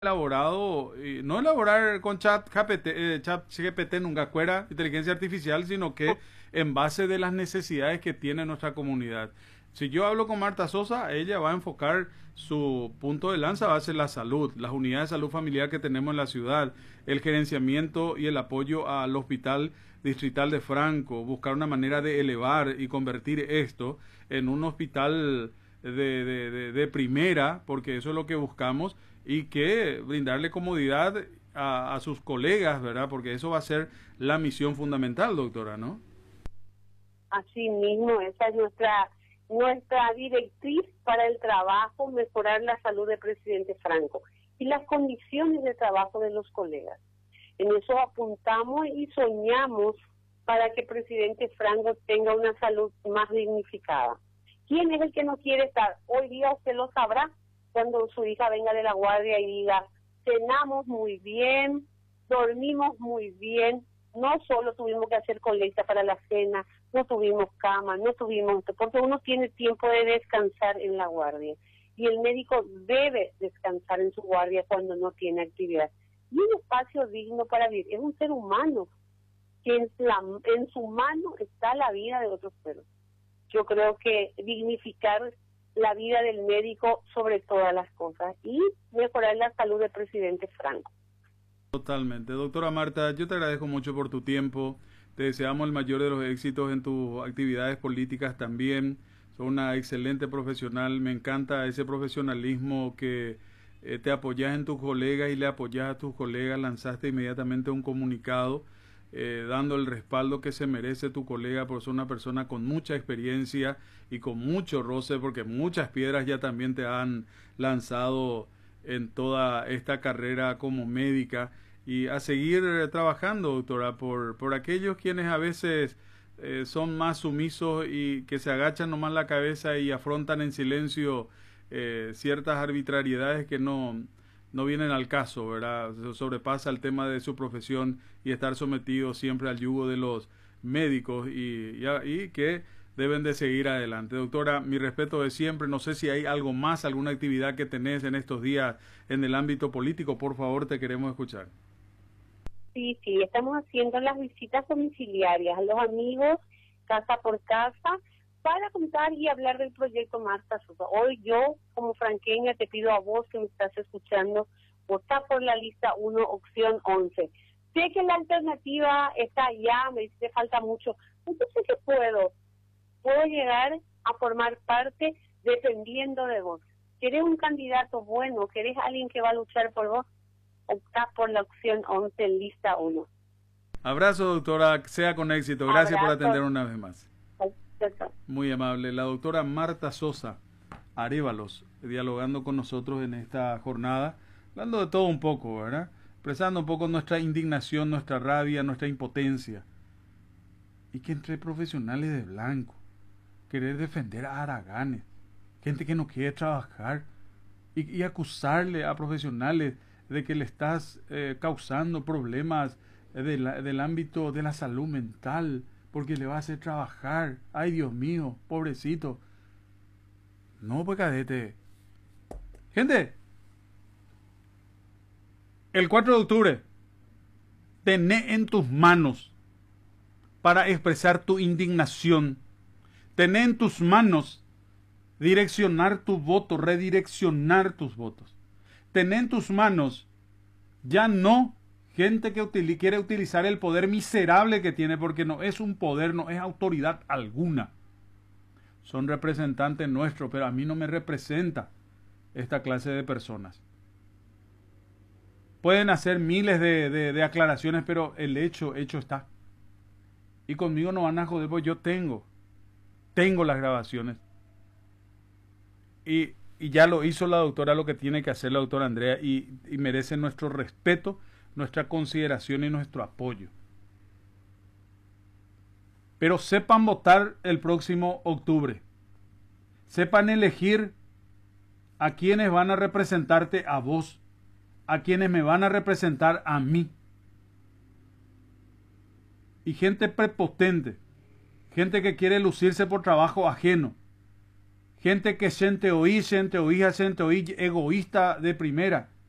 elaborado, no elaborar con chat GPT nunca fuera inteligencia artificial, sino que en base de las necesidades que tiene nuestra comunidad. Si yo hablo con Marta Sosa, ella va a enfocar su punto de lanza, va a ser la salud, las unidades de salud familiar que tenemos en la ciudad, el gerenciamiento y el apoyo al Hospital Distrital de Franco, buscar una manera de elevar y convertir esto en un hospital de primera, porque eso es lo que buscamos, y que brindarle comodidad a sus colegas, ¿verdad? Porque eso va a ser la misión fundamental, doctora, ¿no? Así mismo, esa es nuestra directriz para el trabajo, mejorar la salud del presidente Franco y las condiciones de trabajo de los colegas. En eso apuntamos y soñamos para que el presidente Franco tenga una salud más dignificada. ¿Quién es el que no quiere estar? Hoy día usted lo sabrá cuando su hija venga de la guardia y diga, cenamos muy bien, dormimos muy bien, no solo tuvimos que hacer colecta para la cena, no tuvimos cama, no tuvimos, porque uno tiene tiempo de descansar en la guardia y el médico debe descansar en su guardia cuando no tiene actividad. Y un espacio digno para vivir, es un ser humano, que en su mano está la vida de otros seres. Yo creo que dignificar la vida del médico sobre todas las cosas y mejorar la salud del presidente Franco. Totalmente. Doctora Marta, yo te agradezco mucho por tu tiempo. Te deseamos el mayor de los éxitos en tus actividades políticas también. Sos una excelente profesional. Me encanta ese profesionalismo que te apoyas en tus colegas y le apoyas a tus colegas. Lanzaste inmediatamente un comunicado dando el respaldo que se merece tu colega por ser una persona con mucha experiencia y con mucho roce, porque muchas piedras ya también te han lanzado en toda esta carrera como médica, y a seguir trabajando, doctora, por aquellos quienes a veces son más sumisos y que se agachan nomás la cabeza y afrontan en silencio ciertas arbitrariedades que no vienen al caso, ¿verdad? Se sobrepasa el tema de su profesión y estar sometido siempre al yugo de los médicos y que deben de seguir adelante. Doctora, mi respeto de siempre. No sé si hay algo más, alguna actividad que tenés en estos días en el ámbito político. Por favor, te queremos escuchar. Sí, estamos haciendo las visitas domiciliarias a los amigos, casa por casa, para contar y hablar del proyecto Marta Sosa. Hoy yo, como franqueña, te pido a vos que me estás escuchando, votá por la lista 1, opción 11. Sé que la alternativa está allá, me dice falta mucho. Entonces, ¿qué puedo? Puedo llegar a formar parte dependiendo de vos. ¿Querés un candidato bueno? ¿Querés alguien que va a luchar por vos? Optá por la opción 11 en lista 1. Abrazo, doctora, sea con éxito. Gracias por atender una vez más. Muy amable. La doctora Marta Sosa Arévalos, dialogando con nosotros en esta jornada, hablando de todo un poco, ¿verdad? Expresando un poco nuestra indignación, nuestra rabia, nuestra impotencia. Y que entre profesionales de blanco, querer defender a haraganes, gente que no quiere trabajar, y acusarle a profesionales de que le estás causando problemas del ámbito de la salud mental, porque le va a hacer trabajar. Ay, Dios mío, pobrecito. No, pues cadete. Gente, el 4 de octubre, tené en tus manos para expresar tu indignación. Tené en tus manos direccionar tu voto, redireccionar tus votos. Tené en tus manos ya no gente que quiere utilizar el poder miserable que tiene, porque no es un poder, no es autoridad alguna. Son representantes nuestros, pero a mí no me representa esta clase de personas. Pueden hacer miles de aclaraciones, pero el hecho está. Y conmigo no van a joder, porque yo tengo las grabaciones. Y ya lo hizo la doctora, lo que tiene que hacer la doctora Andrea, y merece nuestro respeto, nuestra consideración y nuestro apoyo. Pero sepan votar el próximo octubre. Sepan elegir a quienes van a representarte a vos, a quienes me van a representar a mí. Y gente prepotente, gente que quiere lucirse por trabajo ajeno, gente que siente oí, egoísta de primera,